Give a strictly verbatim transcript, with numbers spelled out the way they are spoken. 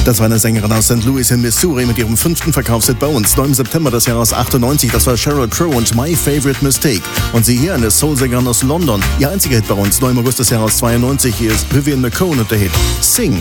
Das war eine Sängerin aus Sankt Louis in Missouri mit ihrem fünften Verkaufshit bei uns. Neu im September des Jahres achtundneunzig, das war Sheryl Crow und My Favorite Mistake. Und sie hier, eine Soul-Sängerin aus London. Ihr einziger Hit bei uns, neu im August des Jahres zweiundneunzig. Hier ist Vivian McCone und der Hit Sing.